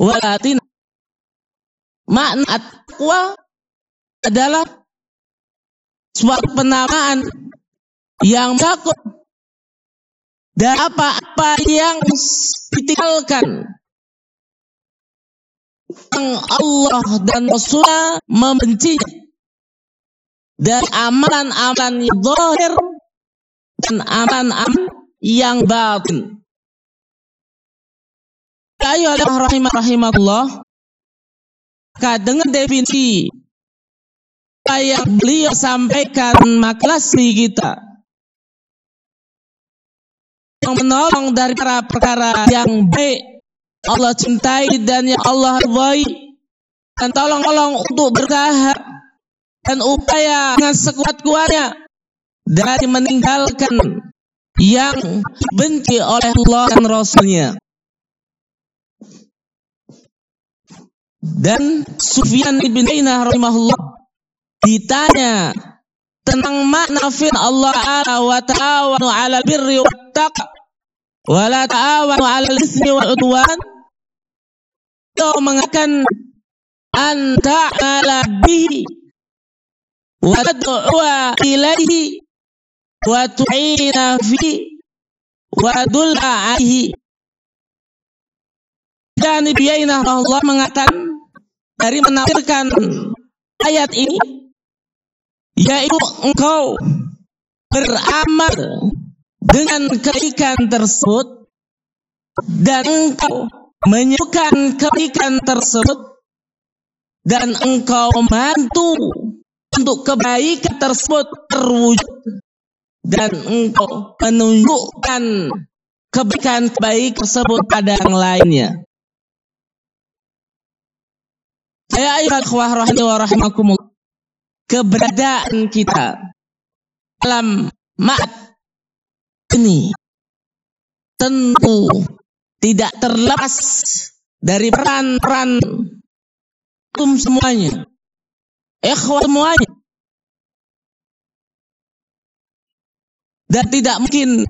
walatin. Makna at-taqwa adalah suatu penamaan yang mencakup dan apa-apa yang ditinggalkan yang Allah dan Rasulullah membenci, dan amalan-amalan yang zahir dan amalan-amalan yang batin. Ayo rahimahullah, dengan definisi yang beliau sampaikan maklasi kita, yang menolong dari perkara yang baik Allah cintai dan yang Allah ridhai, dan tolong untuk bertahap dan upaya dengan sekuat-kuatnya dari meninggalkan yang benci oleh Allah dan Rasulnya. Dan Sufyan ibn Uyainah rahimahullah ditanya tentang makna firman Allah wa ta'awanu 'alal birri wat taqwa wa la ta'awanu 'alal itsmi wal 'udwan. Dia mengatakan anta 'ala bihi wa tad'u ilaihi wa tu'ina fi wa dulla 'alaihi. Dan Ibnu Uyainah rahimahullah mengatakan dari menafsirkan ayat ini, yaitu engkau beramal dengan kebaikan tersebut dan engkau menyukai kebaikan tersebut dan engkau membantu untuk kebaikan tersebut terwujud dan engkau menunjukkan kebaikan-kebaikan tersebut pada yang lainnya. Ya ayyuhal ikhwah rahimani wa rahimakumullah, keberadaan kita dalam ma'at ini tentu tidak terlepas dari peran-peran semuanya, ikhwah semuanya, dan tidak mungkin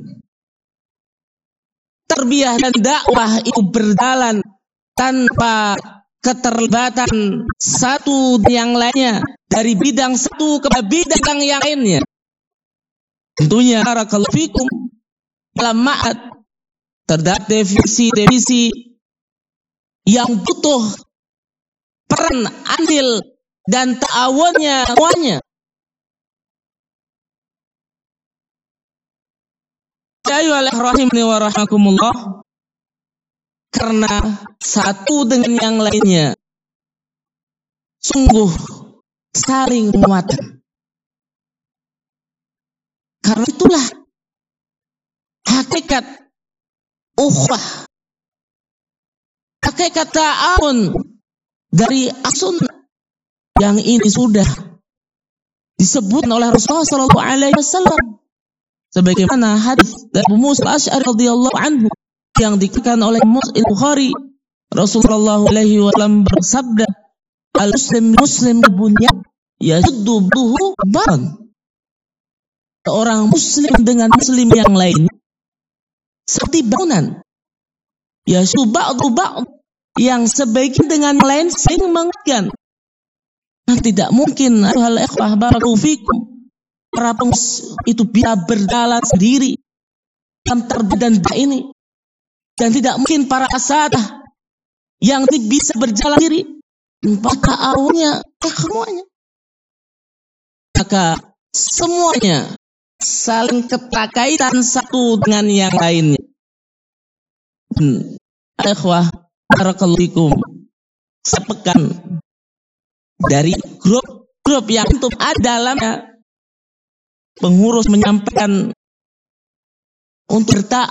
tarbiyah dan dakwah itu berjalan tanpa keterlibatan satu yang lainnya, dari bidang satu ke bidang yang lainnya. Tentunya barakallahu fikum dalam ma'at terdapat definisi yang butuh peran andil dan ta'awunnya semuanya. Ya rahimani wa rahimakumullah, karena satu dengan yang lainnya sungguh saling menguatkan. Karena itulah hakikat ukhuwah, hakikat ta'awun dari as-sunnah yang ini sudah disebut oleh Rasulullah sallallahu alaihi wasallam sebagaimana hadis dari Abu Musa al-Asy'ari radhiyallahu anhu yang dikatakan oleh Bukhari. Rasulullah alaihi wasallam bersabda, al-muslim bunyan yashuddu buhu ban. Seorang muslim dengan muslim yang lain seperti bangunan, yashuddu ba'du ba'd, yang sebagian dengan lain saling menguatkan. Nah, tidak mungkin hal ikhwah barakallahu fikum para pengurus itu bisa berjalan sendiri dalam terbidan ini, dan tidak mungkin para asatidz yang bisa berjalan sendiri tanpa awalnya semuanya. Maka semuanya saling keterkaitan satu dengan yang lainnya. Ikhwah barakallahu fikum, sepekan dari grup yang untuk ada dalamnya pengurus menyampaikan untuk